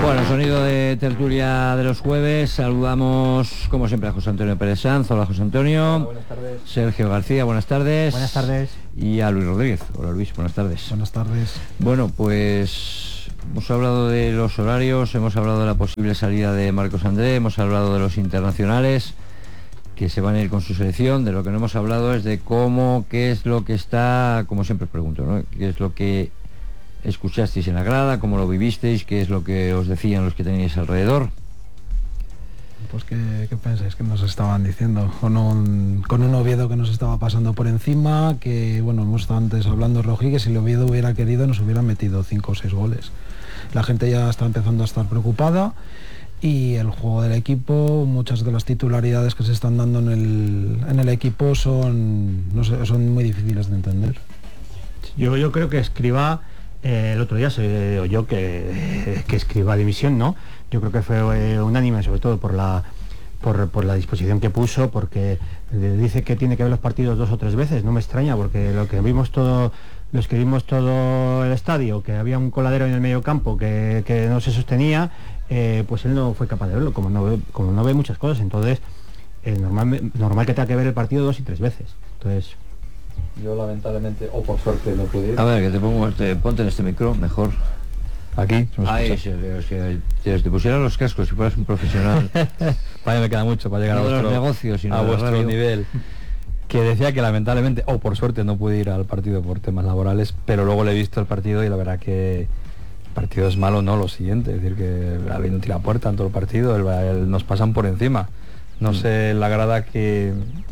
Bueno, sonido de tertulia de los jueves. Saludamos, como siempre, a José Antonio Pérez Sanz. Hola, José Antonio. Hola, buenas tardes. Sergio García, buenas tardes. Buenas tardes. Y a Luis Rodríguez. Hola, Luis, buenas tardes. Buenas tardes. Bueno, pues hemos hablado de los horarios, hemos hablado de la posible salida de Marcos André, hemos hablado de los internacionales que se van a ir con su selección. De lo que no hemos hablado es de qué es lo que está, como siempre pregunto, ¿no? ¿Qué es lo que escuchasteis en la grada? ¿Cómo lo vivisteis? ¿Qué es lo que os decían los que teníais alrededor? Pues ¿qué pensáis que nos estaban diciendo? Con un Oviedo que nos estaba pasando por encima, que bueno, hemos estado antes hablando, Rojí, que si el Oviedo hubiera querido nos hubiera metido 5 o 6 goles. La gente ya está empezando a estar preocupada y el juego del equipo, muchas de las titularidades que se están dando en el equipo son muy difíciles de entender. Yo creo que Escribá, el otro día se oyó que Escribá dimisión, ¿no? Yo creo que fue unánime, sobre todo por la disposición que puso, porque dice que tiene que ver los partidos 2 o 3 veces. No me extraña, porque los que vimos todo el estadio, que había un coladero en el medio campo que no se sostenía, pues él no fue capaz de verlo, como no ve muchas cosas. Entonces normal que tenga que ver el partido 2 y 3 veces. Entonces yo lamentablemente, o por suerte, no pude ir. A ver, que ponte en este micro mejor. Aquí. Ahí, si te pusieran los cascos, si fueras un profesional. Vaya, me queda mucho para llegar no a los negocios, sino a vuestro radio. nivel. Que decía que lamentablemente, o por suerte, no pude ir al partido por temas laborales, pero luego le he visto el partido y la verdad que el partido es malo, no lo siguiente, es decir, que habiendo tirado puerta en todo el partido, nos pasan por encima. No sé la grada que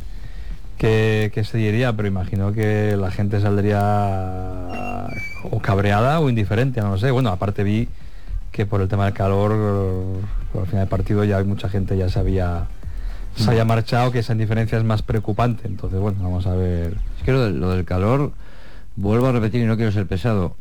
se diría, pero imagino que la gente saldría o cabreada o indiferente, no lo sé. Bueno, aparte vi que por el tema del calor, al final del partido ya mucha gente ya se había marchado, que esa indiferencia es más preocupante. Entonces, bueno, vamos a ver. Es que lo del calor, vuelvo a repetir y no quiero ser pesado.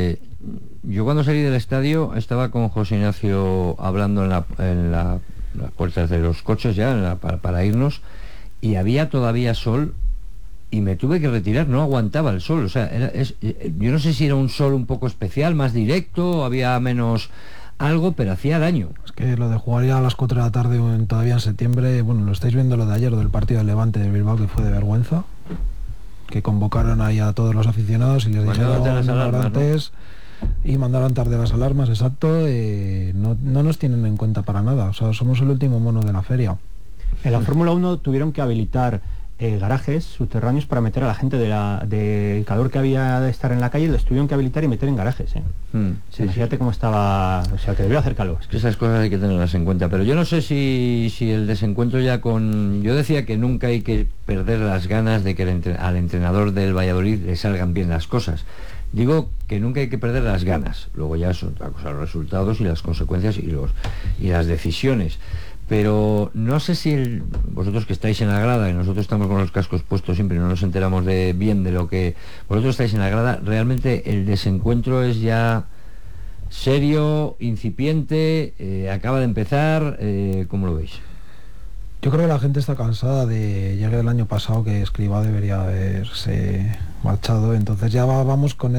Yo cuando salí del estadio estaba con José Ignacio hablando en las puertas de los coches ya para irnos, y había todavía sol y me tuve que retirar, no aguantaba el sol. O sea, yo no sé si era un sol un poco especial, más directo, había menos algo, pero hacía daño. Es que lo de jugar ya a las 4 de la tarde todavía en septiembre, bueno, lo estáis viendo lo de ayer del partido del Levante de Bilbao, que fue de vergüenza, que convocaron ahí a todos los aficionados y les dijeron antes, ¿no? Y mandaron tarde las alarmas, exacto. No nos tienen en cuenta para nada, o sea, somos el último mono de la feria. En la Fórmula 1 tuvieron que habilitar garajes subterráneos para meter a la gente del calor que había de estar en la calle, los tuvieron que habilitar y meter en garajes. Sí, fíjate cómo estaba, o sea, que debió hacer calor. Es que esas cosas hay que tenerlas en cuenta, pero yo no sé si el desencuentro ya yo decía que nunca hay que perder las ganas de que al entrenador del Valladolid le salgan bien las cosas. Digo que nunca hay que perder las ganas, luego ya son otra cosa los resultados y las consecuencias y las decisiones. Pero no sé si vosotros que estáis en la grada, y nosotros estamos con los cascos puestos siempre y no nos enteramos bien de lo que vosotros estáis en la grada, realmente el desencuentro es ya serio, incipiente, acaba de empezar, ¿cómo lo veis? Yo creo que la gente está cansada ya que el año pasado que Escribá debería haberse marchado, entonces ya vamos con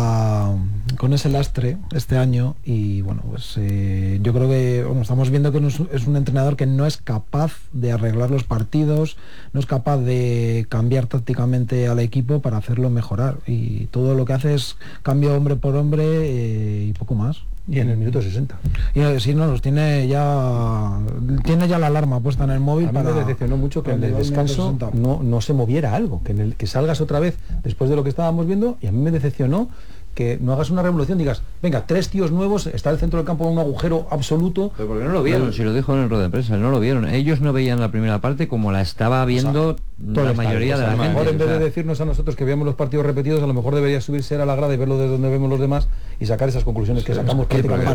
ese lastre este año y bueno, pues yo creo que estamos viendo que es un entrenador que no es capaz de arreglar los partidos, no es capaz de cambiar tácticamente al equipo para hacerlo mejorar, y todo lo que hace es cambio hombre por hombre y poco más. Y en el minuto 60. Y si no, tiene ya la alarma puesta en el móvil. A mí me decepcionó mucho que en el descanso no se moviera algo, que salgas otra vez después de lo que estábamos viendo, y a mí me decepcionó que no hagas una revolución, digas, venga, 3 tíos nuevos, está el centro del campo en un agujero absoluto. Pero porque no lo vieron, si lo dijo en el rueda de prensa, no lo vieron. Ellos no veían la primera parte como la estaba viendo la mayoría de la gente. A lo mejor en vez de decirnos a nosotros que veamos los partidos repetidos, a lo mejor debería subirse a la grada y verlo desde donde vemos los demás y sacar esas conclusiones que sacamos prácticamente.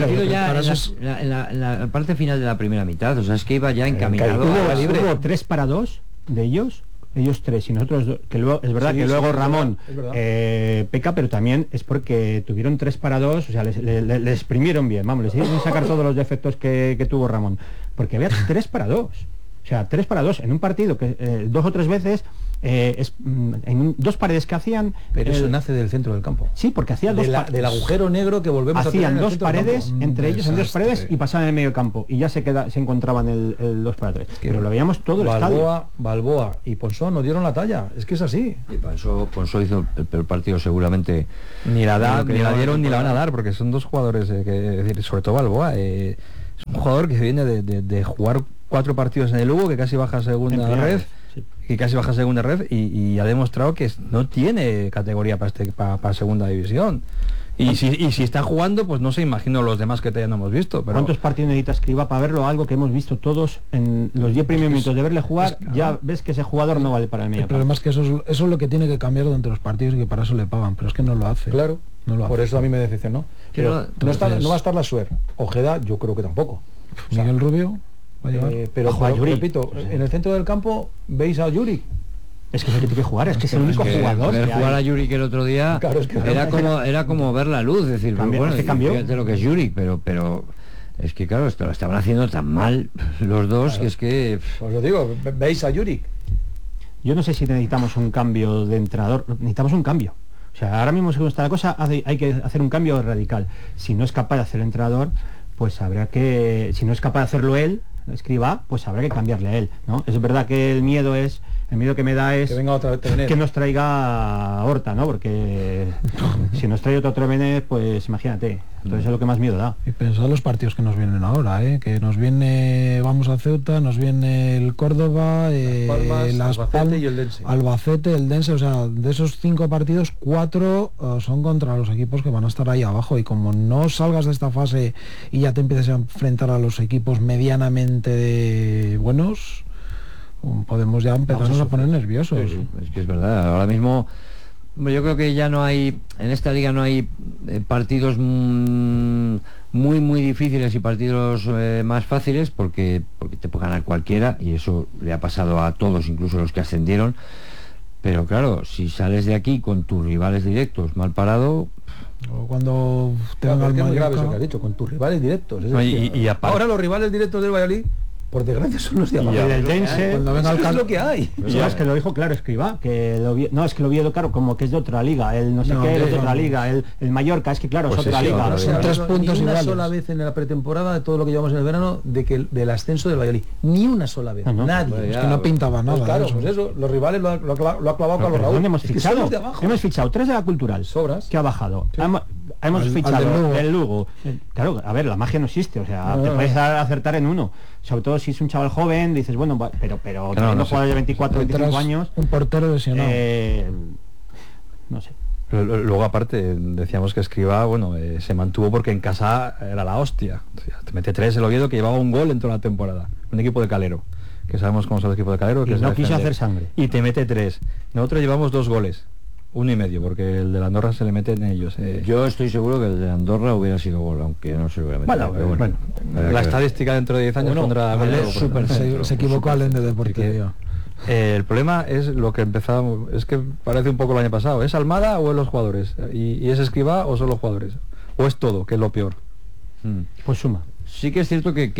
En la parte final de la primera mitad, o sea, es que iba ya encaminado. Hubo 3-2 de ellos 3 y nosotros 2, que luego es verdad que luego Ramón peca, pero también es porque tuvieron 3-2, o sea, les exprimieron bien, vamos, les hicieron sacar todos los defectos que tuvo Ramón, porque había 3-2, o sea, 3-2 en un partido que 2 o 3 veces en dos paredes que hacían. Pero eso nace del centro del campo. Sí, porque hacían del agujero negro que volvemos hacían a tener dos paredes entre ellos en dos paredes y pasaban en el medio del campo y ya se encontraban el 2-3. Pero lo veíamos todo el estadio. Balboa y Ponsón nos dieron la talla. Es que es así. Y Ponsó hizo el peor partido seguramente. Ni la dieron ni la van a dar, porque son dos jugadores sobre todo Balboa. Es un jugador que viene de jugar 4 partidos en el Lugo, que casi baja a segunda red. Sí. Que casi baja a segunda red y ha demostrado que no tiene categoría para segunda división. Y si está jugando, pues no sé, imagino los demás que todavía no hemos visto. Pero... ¿Cuántos partidos necesita Escribá para verlo? Algo que hemos visto todos en los 10 primeros minutos de verle jugar, ya ves que ese jugador no vale para el medio. El problema es que eso es lo que tiene que cambiar durante los partidos y que para eso le pagan, pero es que no lo hace. Claro, no lo por hace. eso a mí me decepcionó. Pero no va a estar la Suer. Ojeda, yo creo que tampoco. Miguel Rubio va a llevar. Pero repito, en el centro del campo veis a Yuri. Es que es el que tiene que jugar, es que es el único jugador. Ver jugar a Juric el otro día, claro, es que era como ver la luz, es decir, bueno, fíjate lo que es Juric, pero es que claro, esto lo estaban haciendo tan mal los dos, claro, que es que... Os lo digo, veis a Juric. Yo no sé si necesitamos un cambio de entrenador, necesitamos un cambio. O sea, ahora mismo según está la cosa, hay que hacer un cambio radical. Si no es capaz de hacer el entrenador, pues habrá que... Si no es capaz de hacerlo él, Escribá, pues habrá que cambiarle a él, ¿no? Es verdad que el miedo que me da es que venga otra vez que nos traiga a Horta, ¿no? Porque si nos trae otro Trevenez, pues imagínate. Entonces es lo que más miedo da. Y pensad los partidos que nos vienen ahora, que nos viene, vamos a Ceuta, nos viene el Córdoba, Las Albacete y el Dense. Albacete, el Dense, o sea, de esos 5 partidos, 4 son contra los equipos que van a estar ahí abajo, y como no salgas de esta fase y ya te empieces a enfrentar a los equipos medianamente buenos, podemos ya empezarnos a poner nerviosos. Sí, es que es verdad, ahora mismo yo creo que ya no hay, en esta liga no hay partidos muy difíciles y partidos más fáciles, porque te puede ganar cualquiera, y eso le ha pasado a todos, incluso los que ascendieron. Pero claro, si sales de aquí con tus rivales directos mal parado, o cuando te van al muy grave eso que has dicho, con tus rivales directos. Ahora los rivales directos del Valladolid, por desgracia, son los de abajo. El Dense, cuando venga es lo que hay. Es que lo dijo claro Escribá, que no es que lo vio claro, como que es de otra liga, el no sé qué es de otra liga, el Mallorca, es que claro, pues es otra liga. Son 3 puntos ni una iguales. sola vez en la pretemporada de todo lo que llevamos en el verano del ascenso del Valladolid, ni una sola vez, nadie. Es que no pintaba nada. Pues claro, pues eso, los rivales lo ha clavado Carlos Raúl. Hemos fichado 3 de la Cultural, Sobras, que ha bajado. Sí. Hemos fichado del Lugo. Claro, a ver, la magia no existe, o sea, te puedes acertar en uno. Sobre todo si es un chaval joven, dices, bueno, pero no juega de 24, 25 años. Un portero lesionado. No sé. Luego aparte decíamos que Escribá, se mantuvo porque en casa era la hostia. O sea, te mete 3 el Oviedo, que llevaba un gol en toda la temporada. Un equipo de Calero, que sabemos cómo son los equipos de Calero. Que no quiso hacer sangre. Y te mete 3. Nosotros llevamos 2 goles. 1,5, porque el de la Andorra se le mete en ellos. Yo estoy seguro que el de Andorra hubiera sido gol, aunque no se lo hubiera metido. Bueno, la estadística dentro de 10 años pondrá... Se equivocó al ende de portería. El problema es lo que empezábamos, es que parece un poco el año pasado. ¿Es Almada o es los jugadores? ¿Y es Escribá o son los jugadores? ¿O es todo, que es lo peor? Pues suma. Sí que es cierto que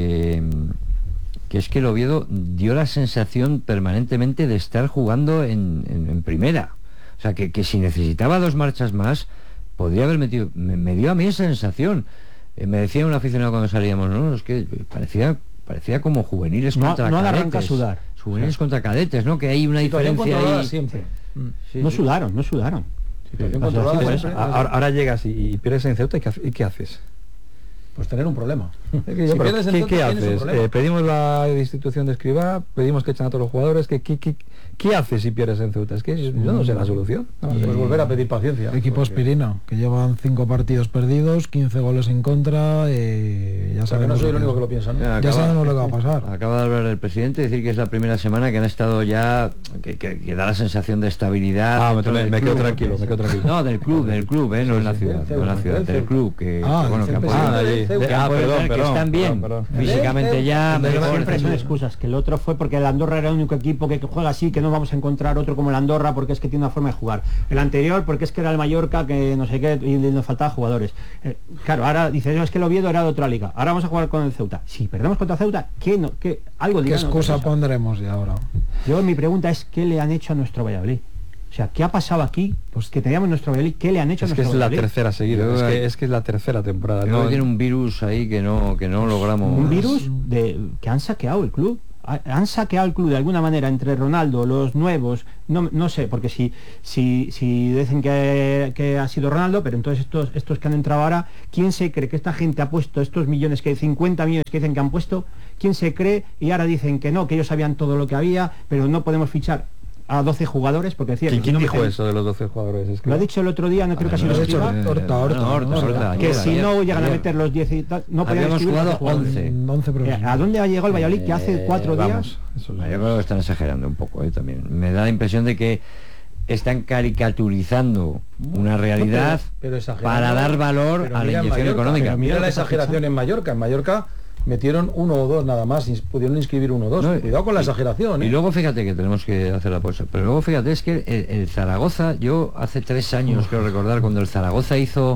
es que el Oviedo dio la sensación permanentemente de estar jugando en primera. O sea, que si necesitaba 2 marchas más, podría haber metido... Me dio a mí esa sensación. Me decía un aficionado cuando salíamos, ¿no? Es que parecía como juveniles contra cadetes. No arranca a sudar. Juveniles contra cadetes, ¿no? Que hay una diferencia ahí... siempre. No sudaron. Ahora llegas y pierdes en Ceuta, ¿y qué haces? Pues tener un problema. ¿Qué haces? Pedimos la destitución de Escribá, pedimos que echen a todos los jugadores. ¿Qué haces si pierdes en Ceuta? Es que yo no sé la solución. Pues volver a pedir paciencia. Equipo Aspirina, que llevan 5 partidos perdidos, 15 goles en contra. Ya sabemos, no soy el único que lo piensa, ¿no? Ya sabemos lo que va a pasar. Acaba de hablar el presidente, decir que es la primera semana que han estado ya, que da la sensación de estabilidad. Me quedo tranquilo. No, del club, no en la ciudad, del club, que están bien físicamente ya. Siempre son excusas, que el otro fue porque el Andorra era el único equipo que juega así, que no vamos a encontrar otro como el Andorra porque es que tiene una forma de jugar. El anterior porque es que era el Mallorca que no sé qué y nos faltaban jugadores. Claro, ahora dice, no, es que el Oviedo era de otra liga. Ahora vamos a jugar con el Ceuta. Si perdemos contra Ceuta, algo ¿qué excusa pondremos ya ahora? Yo mi pregunta es, ¿qué le han hecho a nuestro Valladolid? O sea, ¿qué ha pasado aquí? Pues que teníamos nuestro Valladolid, ¿qué le han hecho a nuestro Valladolid? Es la tercera seguida, es que es la tercera temporada. No tiene un virus ahí que no logramos. Un virus que han saqueado el club. Han saqueado el club de alguna manera entre Ronaldo, los nuevos, no sé, porque si dicen que ha sido Ronaldo, pero entonces estos que han entrado ahora, ¿quién se cree que esta gente ha puesto estos millones, que 50 millones que dicen que han puesto? ¿Quién se cree? Y ahora dicen que no, que ellos sabían todo lo que había, pero no podemos fichar a 12 jugadores, porque decía... ¿Quién dijo eso de los 12 jugadores? Es que... Lo ha dicho el otro día, no creo que ha sido Horta. Que si no llegan a meter los 10 y tal, no podían escribir jugado 11. ¿A dónde ha llegado el Valladolid que hace 4 días? Yo creo que están exagerando un poco también. Me da la impresión de que están caricaturizando una realidad pero para dar valor a la inyección económica. Mira la exageración en Mallorca. En Mallorca metieron 1 o 2 nada más, y pudieron inscribir 1 o 2. Cuidado con la exageración. Y luego fíjate que tenemos que hacer la pausa. Pero luego fíjate, es que el Zaragoza, yo hace 3 años, quiero recordar, cuando el Zaragoza hizo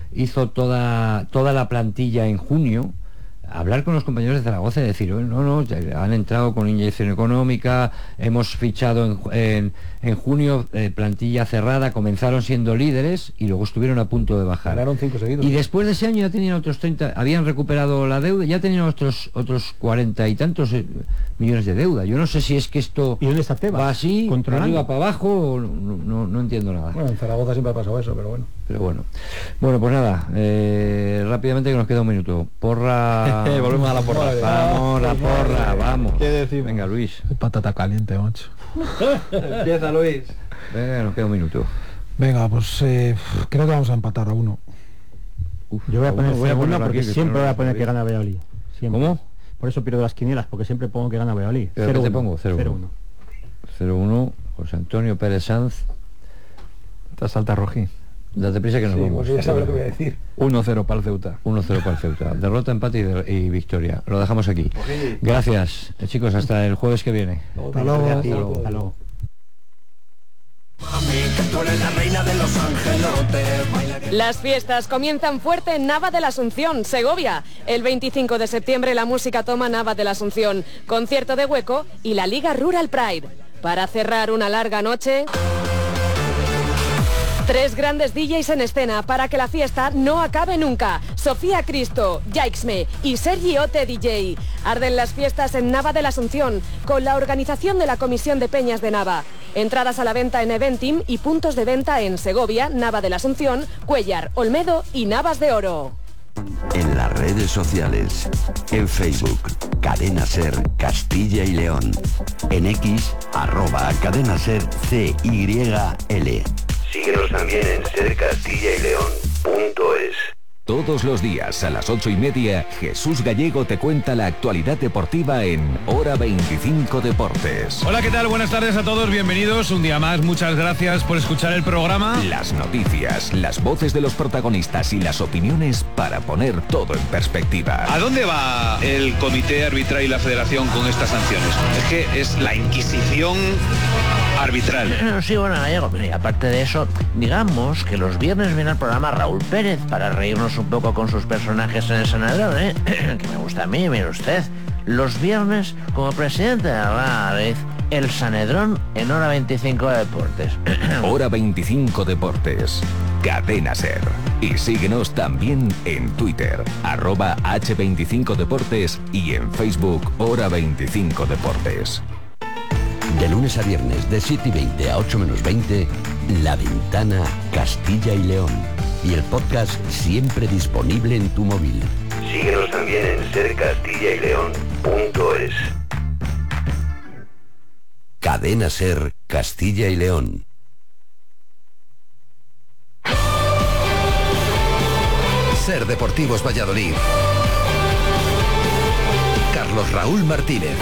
toda la plantilla en junio, hablar con los compañeros de Zaragoza y decir, no, han entrado con inyección económica, hemos fichado en junio, plantilla cerrada, comenzaron siendo líderes y luego estuvieron a punto de bajar. Ganaron 5 seguidos. Y después de ese año ya tenían otros 30, habían recuperado la deuda, ya tenían otros 40 y tantos millones de deuda. Yo no sé si es que esto ¿Y dónde está Tebas? Va así, para arriba, para abajo, no entiendo nada. Bueno, en Zaragoza siempre ha pasado eso, pero bueno. Bueno, pues nada, rápidamente que nos queda un minuto. Porra. Volvemos a la porra. Vamos, la porra, vamos. ¿Qué decimos? Venga, Luis. Patata caliente, macho. Empieza, Luis. Venga, nos queda un minuto. Venga, pues creo que vamos a empatar a 1. Yo voy a poner 0-1 porque aquí, siempre voy a poner que gana Valladolid. Siempre. ¿Cómo? Por eso pierdo las quinielas, porque siempre pongo que gana Valladolid. ¿Pero qué te pongo? 0-1. 0-1, José Antonio Pérez Sanz. Te salta Rojí. Date prisa que nos vamos. Pues ya sabes lo que voy a decir. 1-0 para el Ceuta. 1-0 para el Ceuta. Derrota, empate y victoria. Lo dejamos aquí. Gracias, chicos. Hasta el jueves que viene. Hasta luego. Hasta luego. Las fiestas comienzan fuerte en Nava de la Asunción, Segovia. El 25 de septiembre la música toma Nava de la Asunción, concierto de Hueco y la Liga Rural Pride. Para cerrar una larga noche... 3 grandes DJs en escena para que la fiesta no acabe nunca. Sofía Cristo, Jaixme y Sergi Ote DJ. Arden las fiestas en Nava de la Asunción con la organización de la Comisión de Peñas de Nava. Entradas a la venta en Eventim y puntos de venta en Segovia, Nava de la Asunción, Cuellar, Olmedo y Navas de Oro. En las redes sociales, en Facebook, Cadena Ser Castilla y León. En X, @CadenaSer CYL. Síguenos también en sercastillaileón.es. Todos los días a las 8:30, Jesús Gallego te cuenta la actualidad deportiva en Hora 25 Deportes. Hola, ¿qué tal? Buenas tardes a todos, bienvenidos un día más, muchas gracias por escuchar el programa. Las noticias, las voces de los protagonistas y las opiniones para poner todo en perspectiva. ¿A dónde va el comité arbitral y la federación con estas sanciones? Es que es la Inquisición arbitral. Sí, bueno, Gallego, pero y aparte de eso, digamos que los viernes viene al programa Raúl Pérez para reírnos un poco con sus personajes en el Sanedrón, que me gusta a mí, mire usted. Los viernes, como presidente de la vez, el Sanedrón en Hora 25 Deportes. Hora 25 Deportes. Cadena Ser. Y síguenos también en Twitter, @H25 Deportes y en Facebook Hora 25 Deportes. De lunes a viernes de 7:20 a 8:20, La Ventana Castilla y León. Y el podcast siempre disponible en tu móvil. Síguenos también en sercastillaileón.es. Cadena Ser Castilla y León. Ser Deportivos Valladolid. Carlos Raúl Martínez.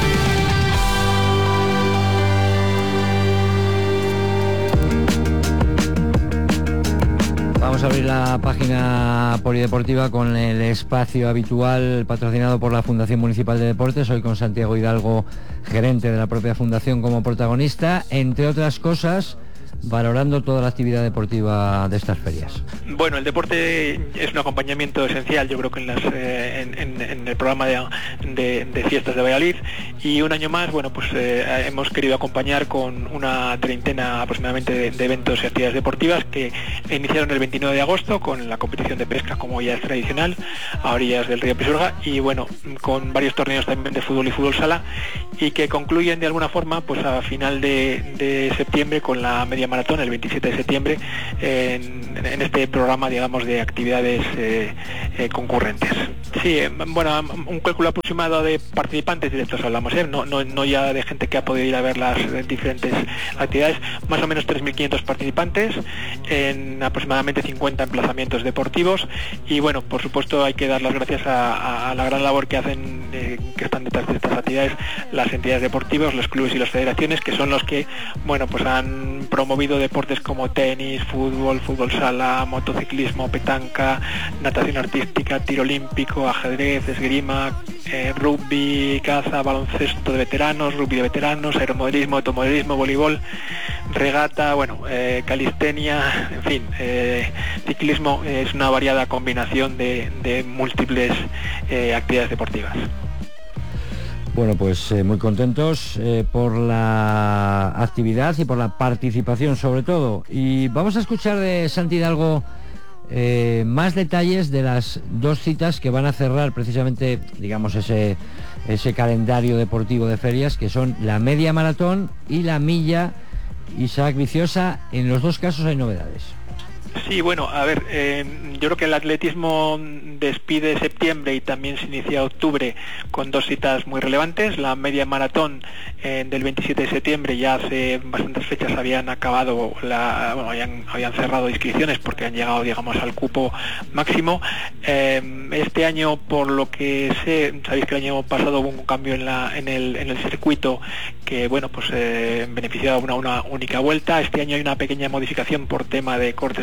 Vamos a abrir la página polideportiva con el espacio habitual patrocinado por la Fundación Municipal de Deportes, hoy con Santiago Hidalgo, gerente de la propia fundación, como protagonista, entre otras cosas, valorando toda la actividad deportiva de estas ferias. Bueno, el deporte es un acompañamiento esencial, yo creo que en el programa de fiestas de Valladolid, y un año más, bueno, pues hemos querido acompañar con una treintena aproximadamente de eventos y actividades deportivas que iniciaron el 29 de agosto con la competición de pesca, como ya es tradicional, a orillas del río Pisuerga, y bueno, con varios torneos también de fútbol y fútbol sala, y que concluyen de alguna forma pues a final de septiembre con la media maratón, el 27 de septiembre, en este programa, digamos, de actividades concurrentes. Sí, bueno, un cálculo aproximado de participantes directos hablamos, no ya de gente que ha podido ir a ver las diferentes actividades, más o menos 3.500 participantes en aproximadamente 50 emplazamientos deportivos, y bueno, por supuesto hay que dar las gracias a la gran labor que hacen, que están detrás de estas actividades, las entidades deportivas, los clubes y las federaciones, que son los que, bueno, pues han promovido deportes como tenis, fútbol, fútbol sala, motociclismo, petanca, natación artística, tiro olímpico, ajedrez, esgrima, rugby, caza, baloncesto de veteranos, rugby de veteranos, aeromodelismo, automodelismo, voleibol, regata, bueno, calistenia, en fin, ciclismo. Es una variada combinación de múltiples actividades deportivas. Bueno, pues muy contentos por la actividad y por la participación sobre todo. Y vamos a escuchar de Santi Hidalgo más detalles de las dos citas que van a cerrar precisamente, digamos, ese calendario deportivo de ferias, que son la media maratón y la milla Isaac Viciosa. En los dos casos hay novedades. Sí, bueno, a ver, yo creo que el atletismo despide septiembre y también se inicia octubre con dos citas muy relevantes. La media maratón del 27 de septiembre, ya hace bastantes fechas habían acabado, habían cerrado inscripciones porque han llegado, digamos, al cupo máximo. Este año, por lo que sé, sabéis que el año pasado hubo un cambio en el circuito que, bueno, pues beneficiaba una única vuelta. Este año hay una pequeña modificación por tema de cortes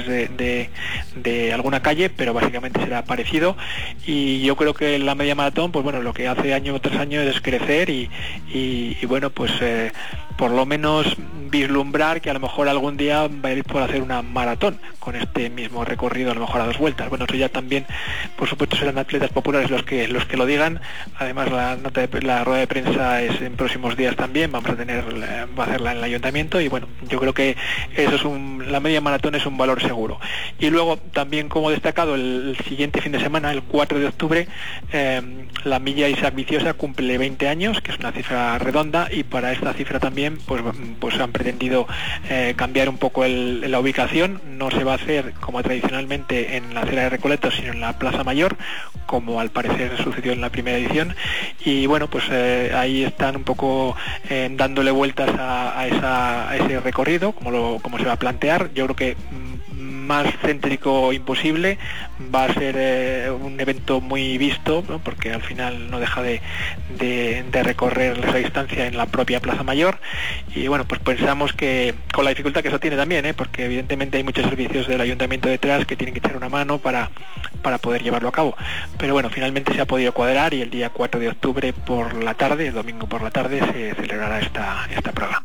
de alguna calle, pero básicamente será parecido, y yo creo que la media maratón, pues bueno, lo que hace año tras año es crecer y bueno, pues por lo menos vislumbrar que a lo mejor algún día va a ir por hacer una maratón con este mismo recorrido, a lo mejor a dos vueltas. Bueno, eso ya también, por supuesto, serán atletas populares los que lo digan. Además, la rueda de prensa es en próximos días también, va a hacerla en el ayuntamiento, y bueno, yo creo que eso la media maratón es un valor seguro. Y luego también, como destacado, el siguiente fin de semana, el 4 de octubre, la milla Isaac Viciosa cumple 20 años, que es una cifra redonda, y para esta cifra también pues han pretendido cambiar un poco la ubicación. No se va a hacer como tradicionalmente en la acera de Recoletos, sino en la Plaza Mayor, como al parecer sucedió en la primera edición, y bueno, pues ahí están un poco dándole vueltas a ese recorrido, como se va a plantear. Yo creo que más céntrico imposible, va a ser un evento muy visto, ¿no? Porque al final no deja de recorrer esa distancia en la propia Plaza Mayor, y bueno, pues pensamos que con la dificultad que eso tiene también, porque evidentemente hay muchos servicios del ayuntamiento detrás que tienen que echar una mano para poder llevarlo a cabo, pero bueno, finalmente se ha podido cuadrar, y el día 4 de octubre por la tarde, el domingo por la tarde, se celebrará esta prueba.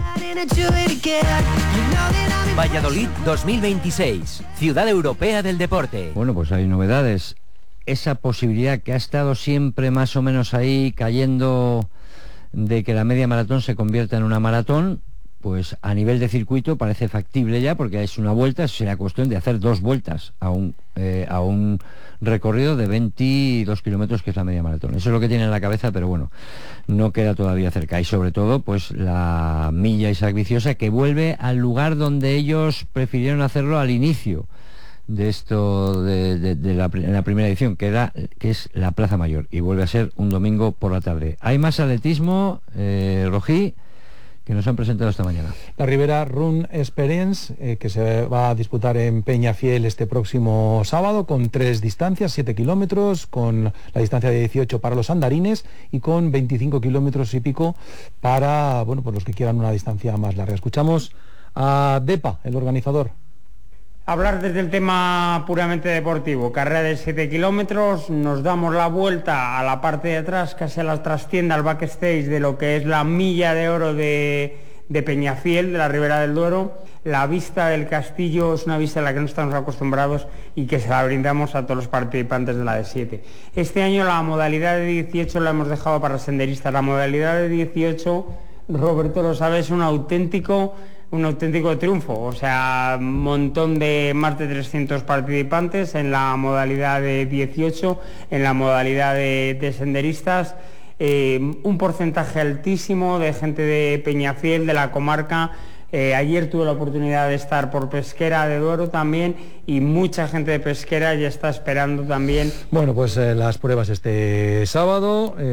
Valladolid 2026, Ciudad Europea del Deporte. Bueno, pues hay novedades. Esa posibilidad que ha estado siempre más o menos ahí cayendo de que la media maratón se convierta en una maratón, pues a nivel de circuito parece factible ya, porque es una vuelta, será cuestión de hacer dos vueltas a un recorrido de 22 kilómetros, que es la media maratón. Eso es lo que tiene en la cabeza, pero bueno, no queda todavía cerca. Y sobre todo, pues la milla Isaac Viciosa, que vuelve al lugar donde ellos prefirieron hacerlo al inicio de esto, en la primera edición, que es la Plaza Mayor, y vuelve a ser un domingo por la tarde. Hay más atletismo, Rojí, que nos han presentado esta mañana. La Ribera Run Experience, que se va a disputar en Peñafiel este próximo sábado, con 3 distancias, 7 kilómetros, con la distancia de 18 para los andarines y con 25 kilómetros y pico para, bueno, pues los que quieran una distancia más larga. Escuchamos a Depa, el organizador. Hablar desde el tema puramente deportivo, carrera de 7 kilómetros, nos damos la vuelta a la parte de atrás, casi a la trastienda, al backstage de lo que es la milla de oro de Peñafiel, de la Ribera del Duero. La vista del castillo es una vista a la que no estamos acostumbrados y que se la brindamos a todos los participantes de la de 7. Este año la modalidad de 18 la hemos dejado para senderistas. La modalidad de 18, Roberto lo sabe, es un auténtico triunfo, o sea, un montón de más de 300 participantes en la modalidad de 18, en la modalidad de senderistas, un porcentaje altísimo de gente de Peñafiel, de la comarca. Ayer tuve la oportunidad de estar por Pesquera de Duero también y mucha gente de Pesquera ya está esperando también. Bueno, pues las pruebas este sábado.